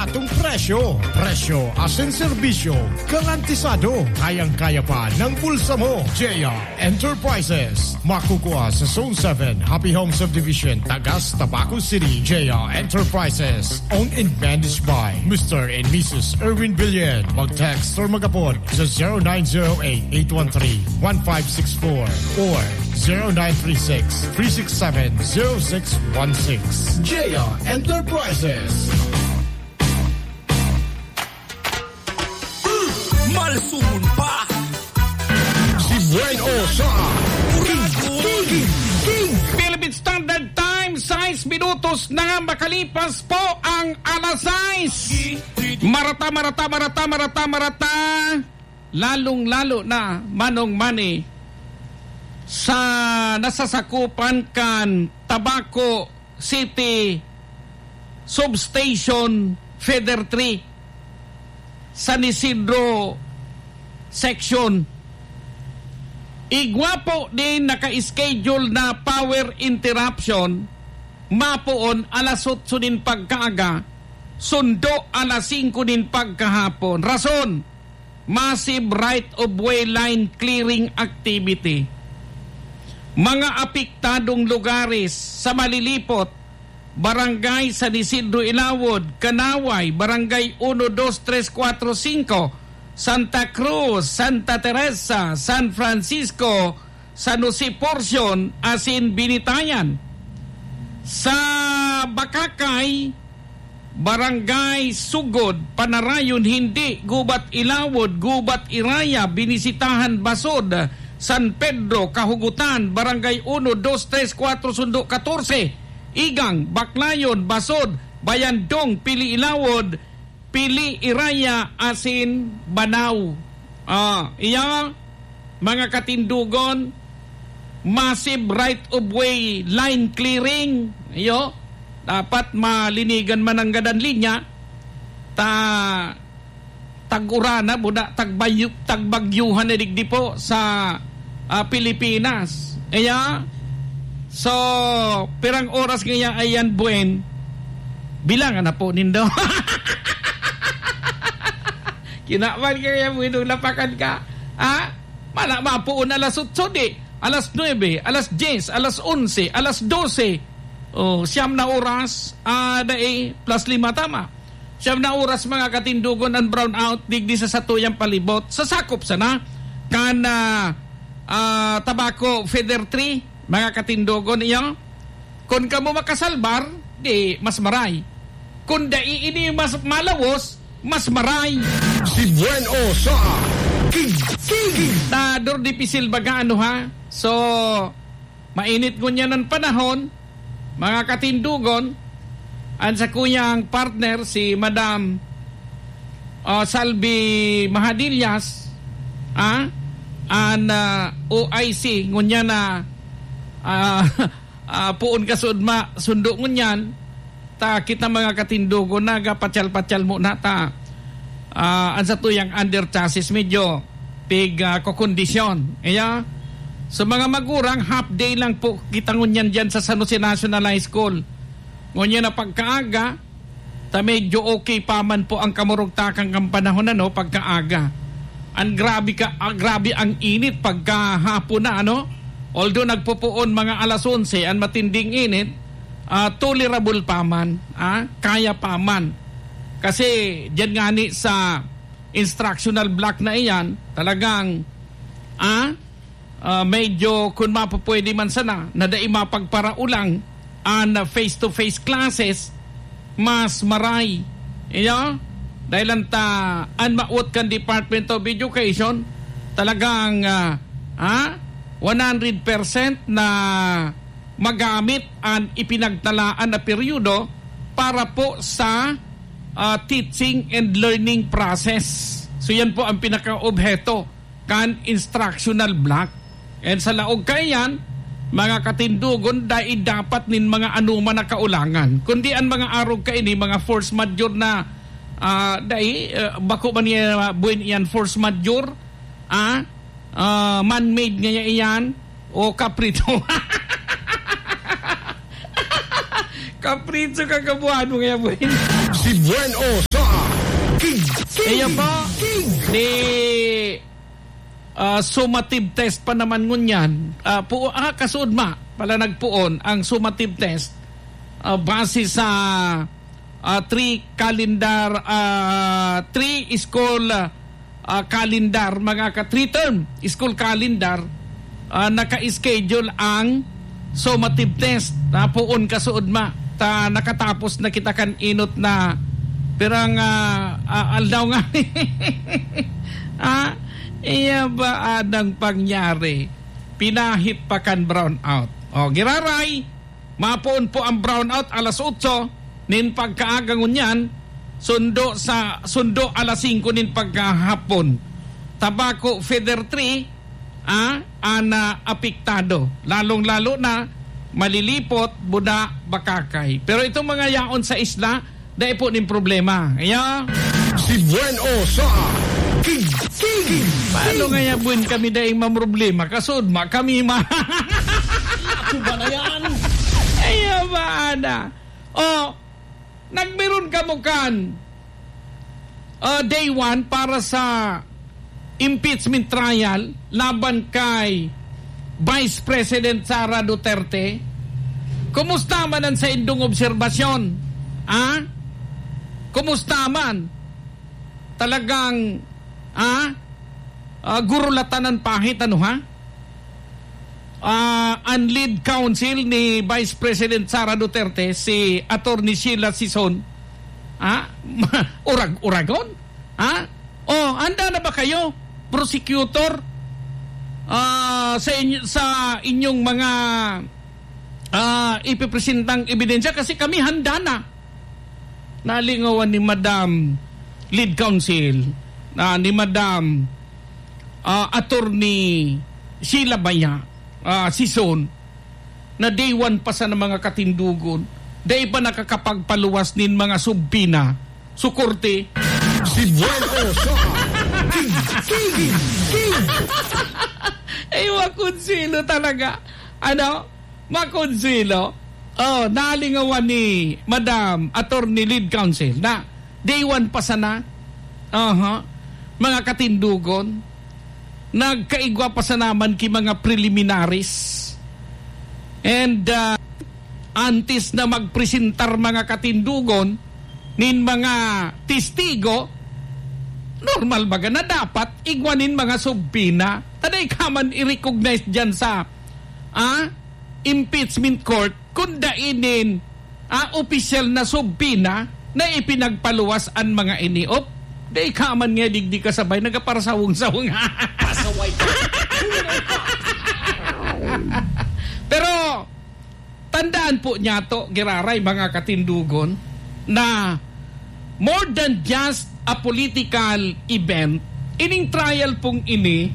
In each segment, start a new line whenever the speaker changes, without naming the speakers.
baratong presyo. Presyo asin serbisyo. Garantisado. Kayang-kaya pa ng bulsa mo. Jaya Enterprises. Makukuha sa Zone 7, Happy Home Subdivision, Tagas, Tabaco City. Jaya Enterprises. Owned and managed by Mr. and Mrs. Erwin Villen. Mag-text or mag-apod sa 0908-813-1564 or 0936-367-0616. Jaya Enterprises.
Malsumun pa
Si Buen Osa.
Philippine Standard Time, 6 minutos na makalipas po ang alas 6. Marata. Lalong-lalo na Manong Mani sa nasasakupan kan Tabaco City Substation Feeder 3 San Isidro Section. Igwapo din naka-schedule na power interruption mapoon alas 8 din pagkaaga, sundo alas 5 din pagkahapon. Rason, massive right-of-way line clearing activity. Mga apektadong lugares sa Malilipot, Barangay San Isidro Ilawod, Kanaway, Barangay 1, 2, 3, 4, 5, Santa Cruz, Santa Teresa, San Francisco, San Jose Portion, asin Binitayan. Sa Bakakay, Barangay Sugod, Panarayon, Hindi, Gubat Ilawod, Gubat Iraya, Binisitahan Basod, San Pedro, Kahugutan, Barangay 1, 2, 3, 4, Sundo 14, Igang, Baclayon, Basod, Bayandong, Pili Ilawod, Pili Iraya, asin Banaw. Iya mga katindugon, massive right-of-way line clearing. Iyo, dapat malinigan man ang gadan linya. Tag-urana, buda, tagbagyuhan na digdi po sa Pilipinas. Iya, so, pirang oras kaya ayan buen, bilangan na po nindo. Kinaman kaya mo itong lapakan ka. Mapuon alas 8 di. Alas 9, alas 10, alas 11, alas 12. Siyam na oras. Dae, plus 5 tama. Siyam na oras mga katindugon ang brown out. Digdi sa satuyang palibot. Sasakop sana. Tabaco Feeder 3. Mga katindugon iyo. Kung kamo makasalbar, di mas maray. Kung dai ini mas malawos, mas maray.
Si Buen Osa.
Tador dipisil baga ano ha. So, mainit ko niya ng panahon, mga katindugon, ang sa kuyang partner, si Madam Salvi Mahadillas, OIC, ngunya na puon kasud sundo ngunyan, ta kita mga katindugon naga patyal-patyal mo na ta ang sa tuyang under chassis medyo pig kokondisyon. Iya, so mga magurang half day lang po kita ngunyan dyan sa San Jose National High School. Ngunyan na pagkaaga ta medyo okay pa man po ang kamurugtakang ng panahon na no pagkaaga. Grabe ang init pagkahapon na ano. Although nagpupuon mga alas 11 ang matinding init, tolerable pa man, kaya pa man. Kasi diyan nga ni sa instructional block na iyan, talagang medyo kung mapupwede man sana na dai mapagparaulang ang face-to-face classes, mas maray. Iyo? Dahil ang ang maut kan Department of Education, talagang 100% na magamit ang ipinagtalaan na peryodo para po sa teaching and learning process. So yan po ang pinaka-obheto kan instructional block. And sa laog kayan, mga katindugon, dahil dapat nin mga anuman na kaulangan. Kundi ang mga arog kaini, mga force majeure na bako man niya buwan yan force majeure, man-made nga iyan, o kaprito. Kaprito kagabuhan mo nga buwan.
Si Si Bueno sa King.
Ayan po, ni summative test pa naman ngunyan. Kasud ma, pala nagpuon ang summative test base sa 3 calendar, 3 school calendar, mga 3 term school calendar, naka-schedule ang summative test. Puon kasud ma, nakatapos na kita kan inot na pirang aldaw nga. Iya ba adang pangyari? Pinahit pa kan brownout. Giraray, mapuon po ang brownout alas 8 nin pagkaagangon yan, sundo alas 5 nin pagkahapon. Tabako Feather 3 ana apektado. Lalong-lalo na malilipot, buda, bakakay. Pero itong mga yaon sa isla, dahil po nin problema.
Si Bueno sa King.
Paano nga buwan kami dahil mamroblema? Kasod, kami
Ako ba na yan?
ba, Ana? Nagmeron ka mo kan day 1 para sa impeachment trial laban kay Vice President Sara Duterte. Kumusta man ang sa indong obserbasyon? Kumusta man? Talagang gurulatan ng pahit, ang lead counsel ni Vice President Sara Duterte, si Attorney Sheila Sison, Uragon? Handa na ba kayo, prosecutor, sa inyong mga ipipresentang ebidensya? Kasi kami handa na. Nalingawan ni Madam lead counsel, ni Madam Attorney Sheila Sison, na day 1 pa sa mga katindugon, day pa nakakapagpaluwas nin mga subpina, sukorte.
Si Bueno sa King.
Makonsilo talaga. Makonsilo. Nalingawan ni Madam Attorney Lead Counsel na day 1 pa sana mga katindugon, nagkaigwa pa sa naman ki mga preliminaries, and antes na magpresentar mga katindugon nin mga testigo, normal baga na dapat igwanin mga subpina. Taday kaman i-recognize dyan sa impeachment court kung dainin official na subpina na ipinagpaluwas ang mga iniop. Day kaman nga digdi kasabay nagaparasawong-sawong.
Pasaway ka.
Pero tandaan po niya to, giraray mga katindugon, na more than just a political event, ining trial pong ini,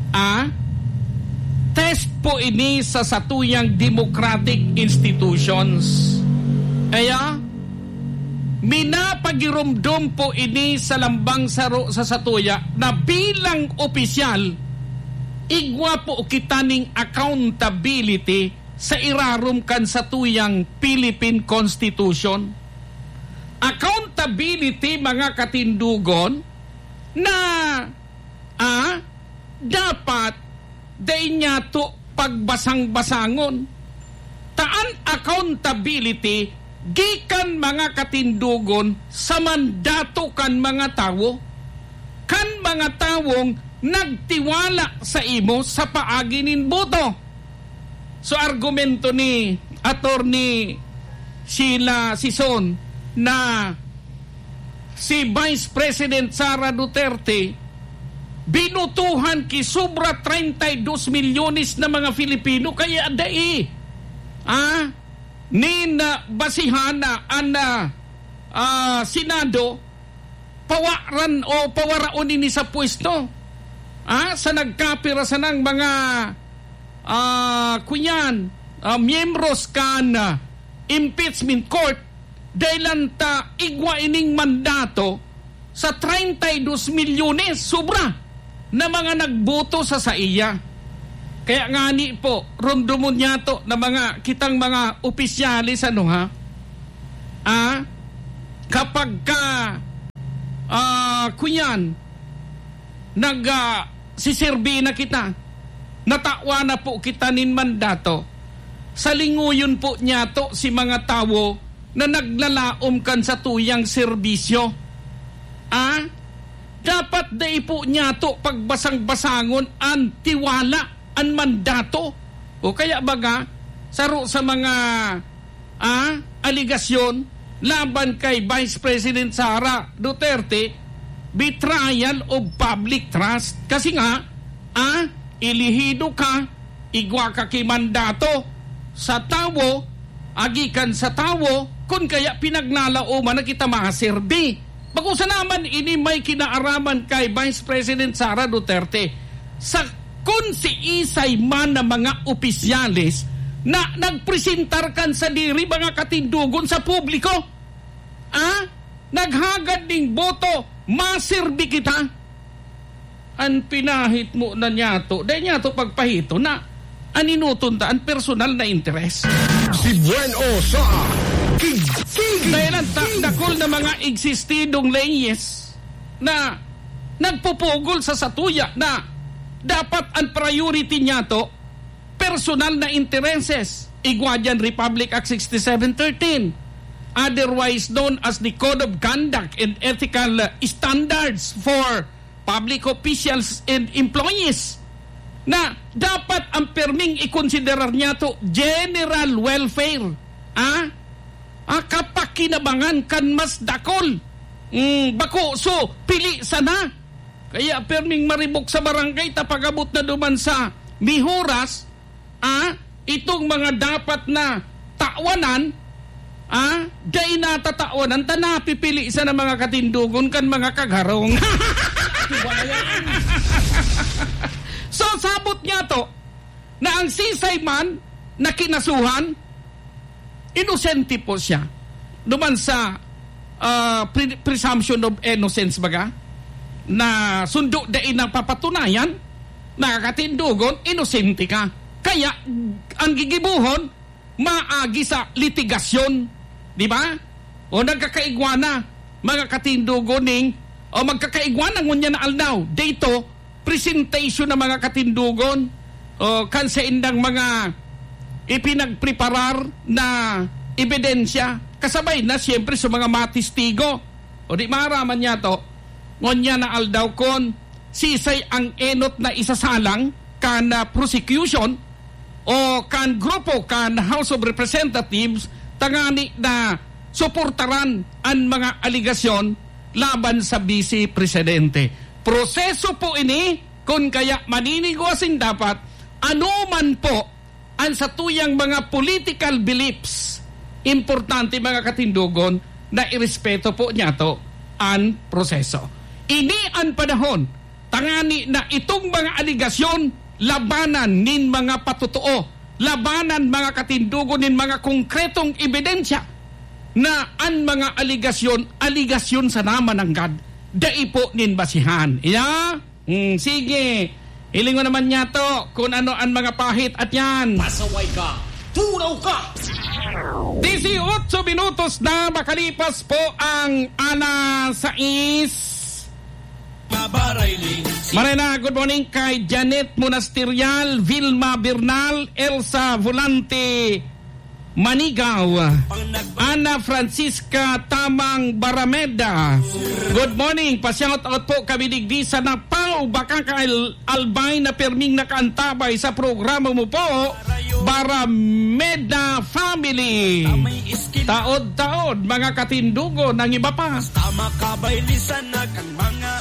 test po ini sa satuyang democratic institutions. Minapagirumdum po ini sa lambang saro sa satuya na bilang opisyal, igwa po kita ning accountability sa irarum kan satuyang Philippine Constitution. Accountability, mga katindugon, na dapat day niya to pagbasang-basangon. Taan accountability gikan mga katindugon sa mandato kan mga tawo, kan mga tawong nagtiwala sa imo sa paagi nin boto. So argumento ni Attorney Sheila Sison na si Vice President Sara Duterte binutuhan ki sobra 32 milyones na mga Filipino, kaya dai nina basihana ang Senado pawaraon ini sa pwesto sa nagkapira sa ng mga miyembros kan impeachment court dahil ta igwa ining mandato sa 32 milyones sobra na mga nagboto sa iya. Kaya nga ni po, rundomon niya to na mga kitang mga opisyalis kapag kunyan, siserbi na kita, natawa na po kita nin mandato, sa linguyon po niya to si mga tao na naglalaom kan sa tuyang serbisyo. Dapat dai po niya to pagbasang-basangon ang tiwala, ang mandato. O kaya baga, saro sa mga aligasyon laban kay Vice President Sara Duterte, betrayal of public trust. Kasi nga, ilihido ka, igwa ka kay mandato sa tawo, agikan sa tawo, kung kaya pinagnalaoman na kita maserbi. Bagusa naman, ini may kinaaraman kay Vice President Sara Duterte sa kung si isay man na mga opisyales na nagpresentar kan sa diri mga katindugon sa publiko. Naghagad ding boto, maserbi kita. An pinahit mo na niya to, dahil niya to pagpahito na aninuton ta ang personal na interes.
Si Bueno sa
dahil ang dakol na mga existidong leyes na nagpupugol sa satuya na dapat ang priority niya to personal na intereses. Iguadian Republic Act 6713, otherwise known as the Code of Conduct and Ethical Standards for Public Officials and Employees, na dapat ang perming ikonsiderar niya to general welfare. Kapakinabangan kan mas dakol. Bako, so pili sana. Kaya perming maribok sa barangay tapagabot na duman sa mihuras, itong mga dapat na tawanan, day natatawanan, tanapipili isa ng mga katindugon kan mga kagharong. So sabot niya to na ang sisay man na kinasuhan, inosente po siya. Duman sa presumption of innocence baga, na sundo dahil na papatunayan, nakakatindugon, inosente ka. Kaya ang gigibuhon, maagi sa litigasyon. Di ba? O nagkakaigwana, mga katindugon o magkakaigwana ngunya na aldaw. Dito, presentation ng mga katindugon o kansain ng mga ipinagpreparar na ebidensya kasabay na siyempre sa mga matistigo. O di maraman niya to, ngunya na aldaw kon sisay ang enot na isasalang kan prosecution o kan grupo kan House of Representatives tangani na suportaran ang mga aligasyon laban sa Vice Presidente. Proseso po ini kung kaya maninigwasin dapat anuman po ang satuyang mga political beliefs. Importante mga katindugon na irespeto po niya to ang proseso. Ini ang panahon tangani na itong mga aligasyon labanan nin mga patutuo, labanan mga katindugon nin mga konkretong ebidensya na ang mga aligasyon sa naman ng God dai po nin basihan. Sige, hiling mo naman niya to kung ano ang mga pahit at yan.
Pasaway ka, tunaw ka.
18 minutos na makalipas po ang alas 6. Marina, good morning kay Janet Monasterial, Vilma Bernal, Elsa Volante Manigaw, Ana Francisca Tamang Barameda. Good morning, pa-shout out po kami digdi sa Napao, baka ka Albay na perming nakaantabay sa programa mo po, Barameda Family. Taod-taod mga katindugo ng iba pa.
Tama ka ba'y lisan na kang mga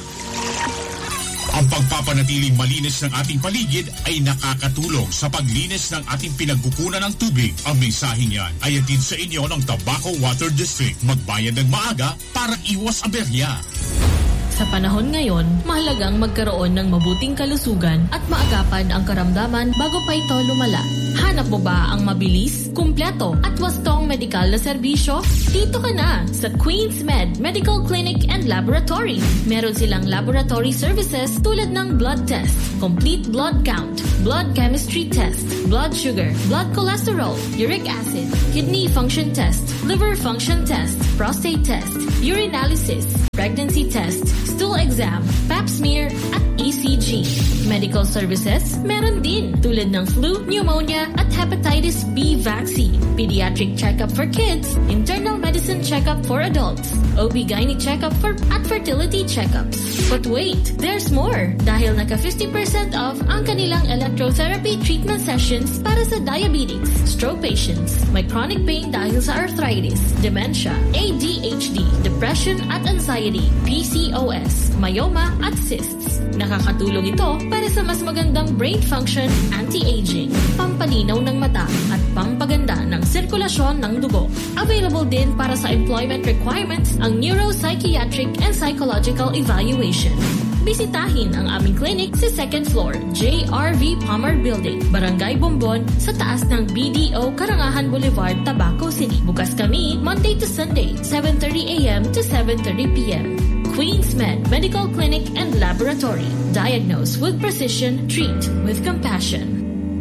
Ang pagpapanatiling malinis ng ating paligid ay nakakatulong sa paglinis ng ating pinagkukunan ng tubig. Ang mensaheng yan ay hatid sa inyo ng Tabaco Water District. Magbayad ng maaga para iwas aberya.
Sa panahon ngayon, mahalagang magkaroon ng mabuting kalusugan at maagapan ang karamdaman bago pa ito lumala. Hanap mo ba ang mabilis, kumpleto at wastong medikal na serbisyo? Dito ka na sa Queen's Med Medical Clinic and Laboratory. Meron silang laboratory services tulad ng blood test, complete blood count, blood chemistry test, blood sugar, blood cholesterol, uric acid, kidney function test, liver function test, prostate test, urinalysis, pregnancy test, stool exam, pap smear, at ECG. Medical services, meron din tulad ng flu, pneumonia, at hepatitis B vaccine, pediatric checkup for kids, internal medicine checkup for adults, OB-GYN checkup at fertility checkups. But wait, there's more! Dahil naka 50% off ang kanilang electrotherapy treatment sessions para sa diabetics, stroke patients, may chronic pain dahil sa arthritis, dementia, ADHD, depression at anxiety, PCOS, myoma at cysts. Nakakatulong ito para sa mas magandang brain function, anti-aging, pampalinaw ng mata at pampaganda ng sirkulasyon ng dugo. Available din para sa employment requirements ang neuropsychiatric and psychological evaluation. Bisitahin ang aming clinic sa 2nd floor, JRV Palmer Building, Barangay Bombon, sa taas ng BDO Karangahan Boulevard, Tabaco City. Bukas kami Monday to Sunday, 7:30 a.m. to 7:30 p.m. Queen's Med Medical Clinic and Laboratory. Diagnose with precision, treat with compassion.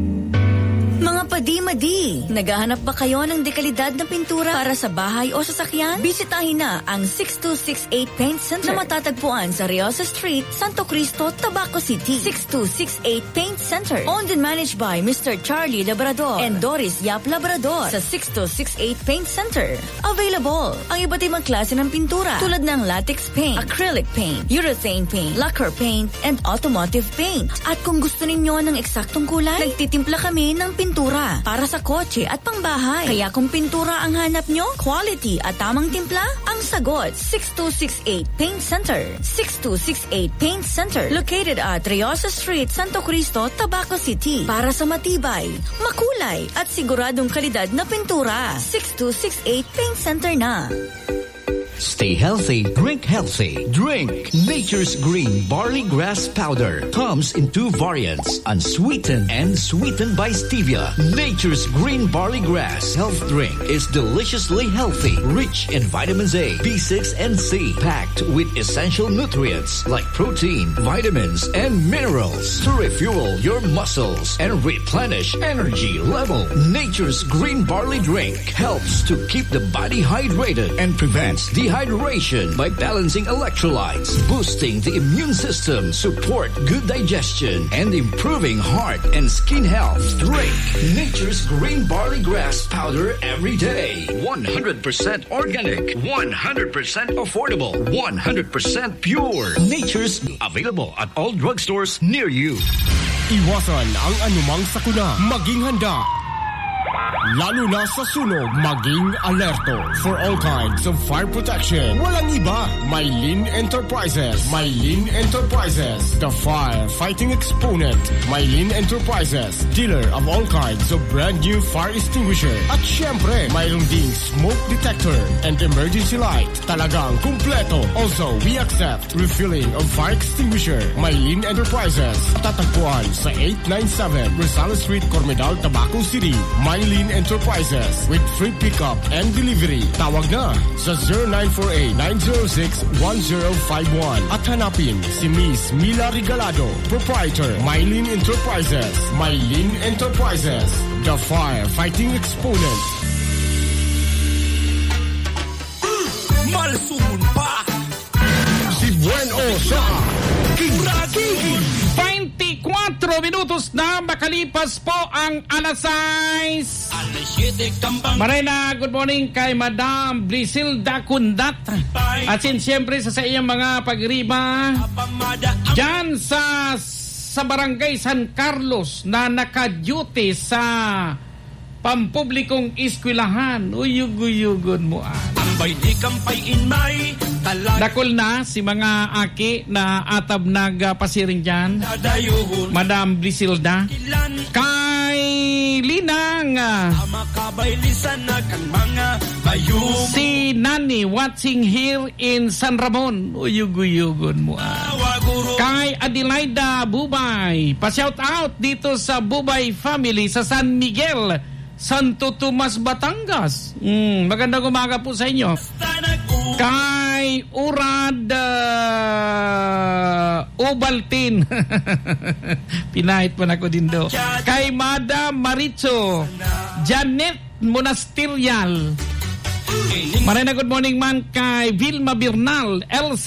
Mga padi-madi, naghahanap ba kayo ng dekalidad na pintura para sa bahay o sasakyan? Bisitahin na ang 6268 Paint Center na matatagpuan sa Riosa Street, Santo Cristo, Tabaco City. 6268 Paint Center, owned and managed by Mr. Charlie Labrador and Doris Yap Labrador. Sa 6268 Paint Center, available ang iba't ibang klase ng pintura tulad ng latex paint, acrylic paint, urethane paint, lacquer paint, and automotive paint. At kung gusto ninyo ng eksaktong kulay, nagtitimpla kami ng pintura para sa kotse at pangbahay. Kaya kung pintura ang hanap nyo, quality at tamang timpla, ang sagot, 6268 Paint Center. 6268 Paint Center, located at Riosa Street, Santo Cristo, Tabaco City. Para sa matibay, makulay at siguradong kalidad na pintura, 6268 Paint Center na.
Stay healthy, drink healthy. Drink Nature's Green Barley Grass Powder. Comes in 2 variants, unsweetened and sweetened by stevia. Nature's Green Barley Grass Health Drink is deliciously healthy, rich in vitamins A, B6, and C, packed with essential nutrients like protein, vitamins, and minerals to refuel your muscles and replenish energy level. Nature's Green Barley Drink helps to keep the body hydrated and prevents dehydration by balancing electrolytes, boosting the immune system, support good digestion, and improving heart and skin health. Drink Nature's Green Barley Grass Powder every day. 100% organic, 100% affordable, 100% pure. Nature's available at all drugstores near you.
Iwasan ang anumang sakuna. Maging handa. Lalo na sa sunog, maging alerto. For all kinds of fire protection, walang iba. Mylene Enterprises. Mylene Enterprises, the fire-fighting exponent. Mylene Enterprises, dealer of all kinds of brand new fire extinguisher. At syempre, mayroon ding smoke detector and emergency light. Talagang kumpleto. Also, we accept refilling of fire extinguisher. Mylene Enterprises, tatagpuan sa 897 Rosales Street, Cormedal, Tabaco City. Mylene Enterprises with free pickup and delivery. Tawag na sa 0948-906-1051 at hanapin si Miss Mila Regalado, proprietor, Mylene Enterprises. Mylene Enterprises, the fire-fighting exponent.
Malsumun pa!
Si Bueno sa King.
24 minutos na makalipas po ang alas 6. Marina, good morning kay Madam Brisilda Kundat. At siyempre sa iyong mga pagriba dyan sa Barangay San Carlos na naka-duty sa pampublikong eskwelahan. Uyug-uyugon mo Dakol na si mga aki na atab nagpasiring dyan. Madam Brisilda kay Lina ng
Makabaylisan na kang mga bayugo.
si Nani watching here in San Ramon. Uyug-uyugon mo. Kay Adelaida Bubay. Pa-shout out dito sa Bubay family sa San Miguel, Santo Tomas, Batangas. Magandang umaga po sa inyo. Kay Urad Obaltin. Pinahit pa na ko din do. Kay Madam Maricho Janet Monasterial. Marina, good morning man. Kay Vilma Bernal, Elsa